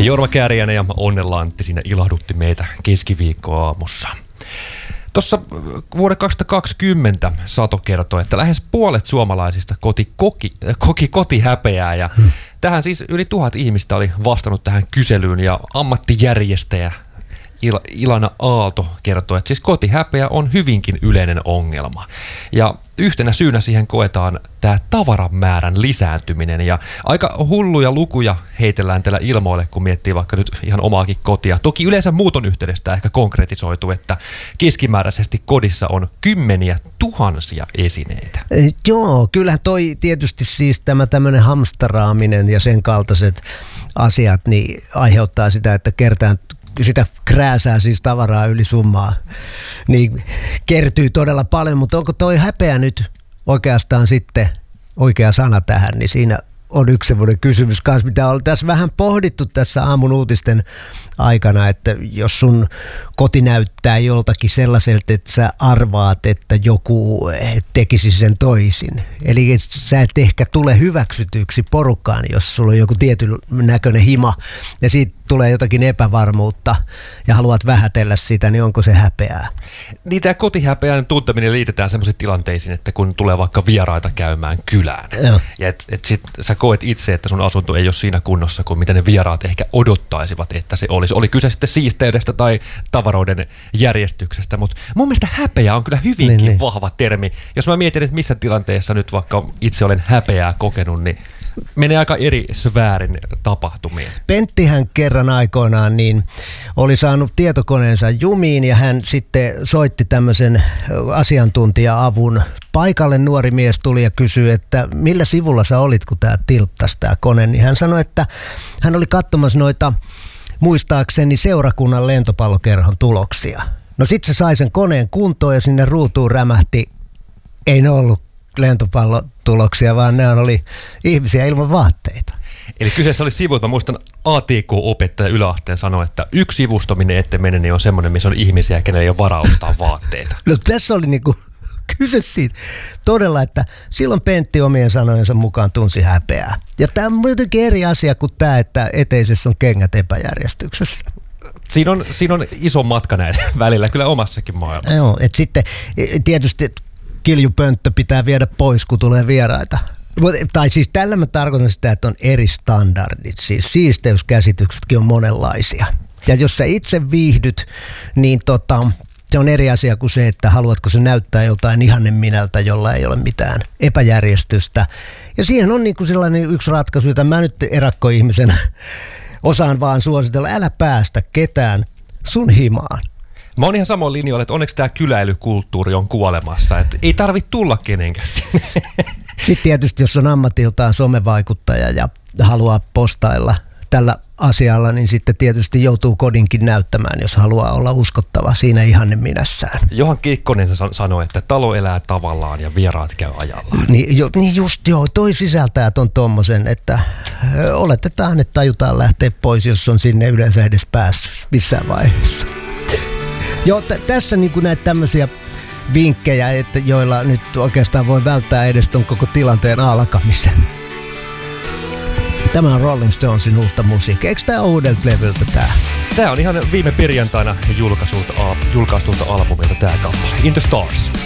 Jorma Kääriäinen ja Onnela Antti siinä ilahdutti meitä keskiviikkoaamussa. Tuossa vuoden 2020 Sato kertoi, että lähes puolet suomalaisista koki kotihäpeää ja tähän siis yli 1000 ihmistä oli vastannut tähän kyselyyn ja ammattijärjestäjä Ilana Aalto kertoi, että siis kotihäpeä on hyvinkin yleinen ongelma. Ja yhtenä syynä siihen koetaan tämä tavaramäärän lisääntyminen. Ja aika hulluja lukuja heitellään tällä ilmoille, kun miettii vaikka nyt ihan omaakin kotia. Toki yleensä muuton yhteydestä ehkä konkretisoitu, että keskimääräisesti kodissa on kymmeniä tuhansia esineitä. Joo, kyllähän toi tietysti siis tämä tämmöinen hamstaraaminen ja sen kaltaiset asiat niin aiheuttaa sitä, että kertaan sitä krääsää siis tavaraa yli summaa, niin kertyy todella paljon, mutta onko toi häpeä nyt oikeastaan sitten oikea sana tähän, niin siinä on yksi semmoinen kysymys kanssa, mitä on tässä vähän pohdittu tässä aamun uutisten aikana, että jos sun koti näyttää joltakin sellaiselta, että sä arvaat, että joku tekisi sen toisin. Eli sä et ehkä tule hyväksytyksi porukkaan, jos sulla on joku tietyn näköinen hima ja siitä tulee jotakin epävarmuutta ja haluat vähätellä sitä, niin onko se häpeää? Niin tämä kotihäpeän tunteminen liitetään sellaisiin tilanteisiin, että kun tulee vaikka vieraita käymään kylään. Ja et sit sä koet itse, että sun asunto ei ole siinä kunnossa kuin mitä ne vieraat ehkä odottaisivat, että se olisi. Oli kyse sitten siisteydestä tai tavaroiden järjestyksestä, mutta mun mielestä häpeä on kyllä hyvinkin vahva termi. Jos mä mietin, että missä tilanteessa nyt vaikka itse olen häpeää kokenut, niin menee aika eri sfäärin tapahtumiin. Penttihän kerran aikoinaan niin oli saanut tietokoneensa jumiin ja hän sitten soitti tämmöisen asiantuntija-avun. Paikalle nuori mies tuli ja kysyi, että millä sivulla sä olit, kun tää tilttasi tää kone. Niin hän sanoi, että hän oli katsomassa noita muistaakseni seurakunnan lentopallokerhon tuloksia. No sit se sai sen koneen kuntoon ja sinne ruutuun rämähti, ei ne ollut lentopallotuloksia, vaan ne oli ihmisiä ilman vaatteita. Eli kyseessä oli sivu, että mä muistan ATK-opettaja yläasteen sanoi, että yksi sivusto, minne ette mene, niin on semmoinen, missä on ihmisiä, kenellä ei ole varaa ostaa vaatteita. No tässä oli niinku kyse siitä todella, että silloin Pentti omien sanojensa mukaan tunsi häpeää. Ja tämä on jotenkin eri asia kuin tämä, että eteisessä on kengät epäjärjestyksessä. Siinä on iso matka näiden välillä, kyllä omassakin maailmassa. Joo, että sitten tietysti kiljupönttö pitää viedä pois, kun tulee vieraita. Tai siis tällä mä tarkoitan sitä, että on eri standardit. Siis siisteyskäsityksetkin on monenlaisia. Ja jos sä itse viihdyt, niin se on eri asia kuin se, että haluatko se näyttää joltain ihanneminältä, jolla ei ole mitään epäjärjestystä. Ja siihen on niin kuin sellainen yksi ratkaisu, jota mä nyt erakkoihmisenä osaan vaan suositella. Älä päästä ketään sun himaan. Mä oon ihan samoin linjoilla, että onneksi tämä kyläilykulttuuri on kuolemassa, että ei tarvitse tulla kenenkään sinne. Sitten tietysti, jos on ammatiltaan somevaikuttaja ja haluaa postailla tällä asialla, niin sitten tietysti joutuu kodinkin näyttämään, jos haluaa olla uskottava siinä ihanne minässään. Johan Kekkonen sanoi, että talo elää tavallaan ja vieraat käy ajallaan. Niin just joo, toi sisältää ton tommosen, että oletetaan, että tajutaan lähteä pois, jos on sinne yleensä edes päässyt missään vaiheessa. Joo, tässä niin kuin näitä tämmöisiä vinkkejä, että joilla nyt oikeastaan voi välttää edes ton koko tilanteen alkamisen. Tämä on Rolling Stonesin uutta musiikkia. Eikö tää uudelta levyltä tää? Tää on ihan viime perjantaina julkaistulta albumilta tää kappale. In the Stars.